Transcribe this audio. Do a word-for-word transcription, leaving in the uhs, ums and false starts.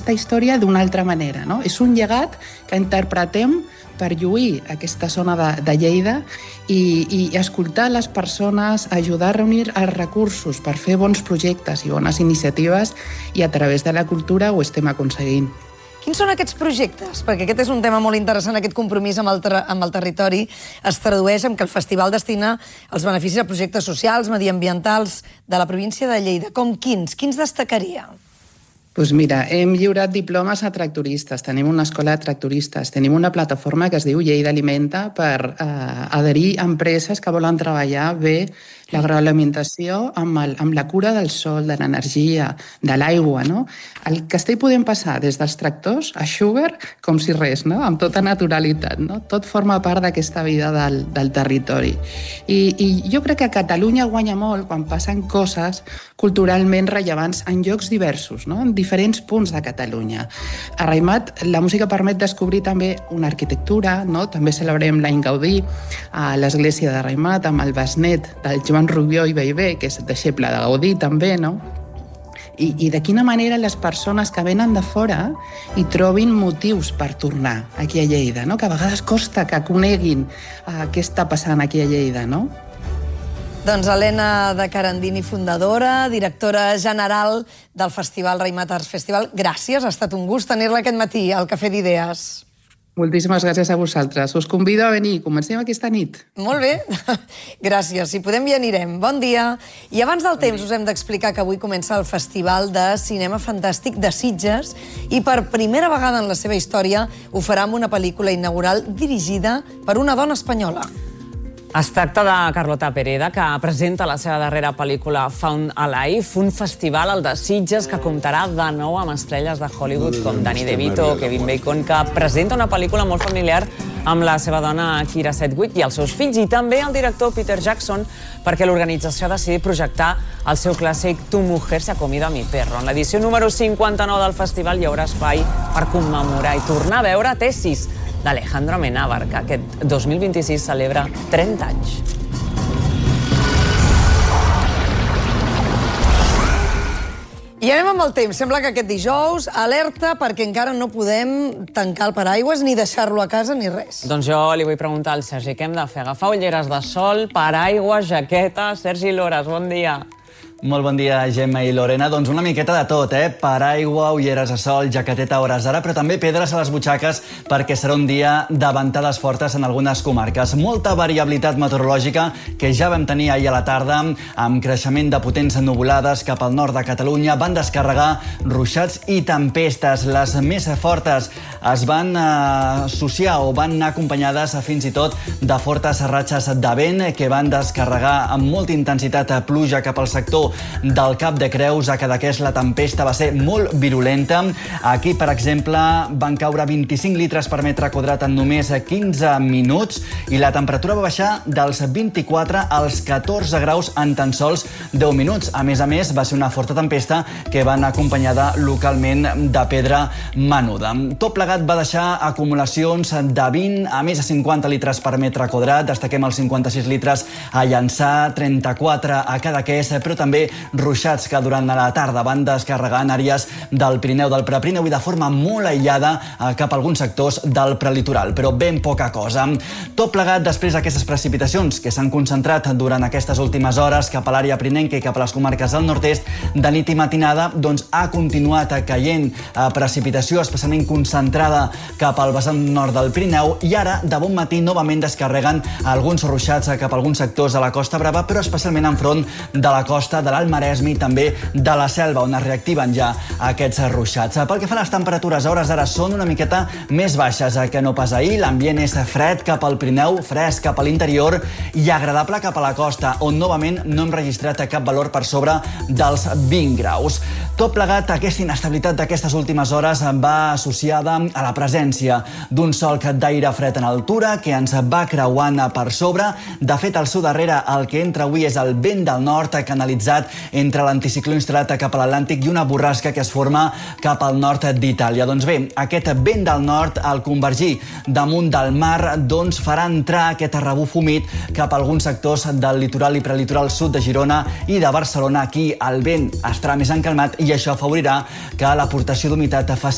aquesta història d'una altra manera, no? És un llegat que interpretem per lluir aquesta zona de, de Lleida i, i escoltar les persones, ajudar a reunir els recursos per fer bons projectes i bones iniciatives, i a través de la cultura ho estem aconseguint. Quins són aquests projectes? Perquè aquest és un tema molt interessant, aquest compromís amb el, amb el territori es tradueix en que el festival destina els beneficis a projectes socials, mediambientals de la província de Lleida. Com quins? Quins destacaria? Doncs mira, hem lliurat diplomes a tractoristes, tenim una escola de tractoristes, tenim una plataforma que es diu Lleida Alimenta per eh, adherir a empreses que volen treballar bé l'agroalimentació amb, el, amb la cura del sol, de l'energia, de l'aigua, no? Al Castell podem passar des dels tractors a Sugar com si res, no? Amb tota naturalitat, no? Tot forma part d'aquesta vida del, del territori. I, I jo crec que Catalunya guanya molt quan passen coses culturalment rellevants en llocs diversos, no? En diferents punts de Catalunya. A Raimat la música permet descobrir també una arquitectura, no? També celebrem l'any Gaudí a l'església de Raimat amb el besnet del Joan Rubió i Bellver, que és deixeble de Gaudí també, no? I, i de quina manera les persones que venen de fora hi trobin motius per tornar aquí a Lleida, no? Que a vegades costa que coneguin uh, què està passant aquí a Lleida, no? Doncs Helena de Carandini, fundadora, directora general del Festival Raimat Arts Festival, gràcies, ha estat un gust tenir-la aquest matí al Cafè d'Idees. Moltíssimes gràcies a vosaltres. Us convido a venir. Comencem aquesta nit. Molt bé. Gràcies. Si podem, hi anirem. Bon dia. I abans del temps us hem d'explicar que avui comença el Festival de Cinema Fantàstic de Sitges i per primera vegada en la seva història ho farà amb una pel·lícula inaugural dirigida per una dona espanyola. Es tracta de Carlota Pereda, que presenta la seva darrera pel·lícula Found Alive, un festival, el de Sitges, que comptarà de nou amb estrelles de Hollywood com Danny DeVito o Kevin Bacon, que presenta una pel·lícula molt familiar amb la seva dona Kira Sedgwick i els seus fills, i també el director Peter Jackson, perquè l'organització ha decidit projectar el seu clàssic Tu mujer se ha comido a mi perro. En l'edició número cinquanta-nou del festival hi haurà espai per commemorar i tornar a veure Tesis, d'Alejandro Amenábar, que aquest dos mil vint-i-sis celebra trenta anys. I anem amb el temps. Sembla que aquest dijous alerta perquè encara no podem tancar el paraigües ni deixar-lo a casa ni res. Doncs jo li vull preguntar al Sergi què hem de fer. Agafar ulleres de sol, paraigües, jaqueta... Sergi Lores, bon dia. Molt bon dia, Gemma i Lorena. Doncs una miqueta de tot, eh? Paraigua, ulleres a sol, jaqueteta a hores d'ara, però també pedres a les butxaques perquè serà un dia de ventades fortes en algunes comarques. Molta variabilitat meteorològica que ja vam tenir ahir a la tarda, amb creixement de potents nuvolades cap al nord de Catalunya. Van descarregar ruixats i tempestes. Les més fortes es van associar o van anar acompanyades fins i tot de fortes ratxes de vent que van descarregar amb molta intensitat pluja cap al sector del Cap de Creus. A Cadaqués la tempesta va ser molt virulenta. Aquí, per exemple, van caure vint-i-cinc litres per metre quadrat en només quinze minuts i la temperatura va baixar dels vint-i-quatre als catorze graus en tan sols deu minuts. A més a més, va ser una forta tempesta que va anar acompanyada localment de pedra menuda. Tot plegat va deixar acumulacions de vint a més de cinquanta litres per metre quadrat. Destaquem els cinquanta-sis litres a Llançà, trenta-quatre a Cadaqués, però també ruixats que durant la tarda van descarregar en àrees del Pirineu, del Prepirineu i de forma molt aïllada cap a alguns sectors del prelitoral, però ben poca cosa. Tot plegat després d'aquestes precipitacions que s'han concentrat durant aquestes últimes hores cap a l'àrea pirinenca i cap a les comarques del nord-est, de nit i matinada doncs, ha continuat caient precipitació especialment concentrada cap al vessant nord del Pirineu i ara, de bon matí, novament descarreguen alguns ruixats cap a alguns sectors de la Costa Brava, però especialment enfront de la costa de l'Alt Maresme i també de la Selva, on es reactiven ja aquests ruixats. Pel que fa a les temperatures, a hores d'ara són una miqueta més baixes que no pas ahir. L'ambient és fred cap al Pirineu, fresc cap a l'interior i agradable cap a la costa, on novament no hem registrat cap valor per sobre dels vint graus. Tot plegat, aquesta inestabilitat d'aquestes últimes hores va associada a la presència d'un solc d'aire fred en altura que ens va creuant per sobre. De fet, al seu darrere el que entra avui és el vent del nord canalitzat entre l'anticicló instal·lat cap a l'Atlàntic i una borrasca que es forma cap al nord d'Itàlia. Doncs bé, aquest vent del nord, al convergir damunt del mar, doncs farà entrar aquest rebuf humit cap a alguns sectors del litoral i prelitoral sud de Girona i de Barcelona. Aquí el vent estarà més encalmat i això afavorirà que l'aportació d'humitat faci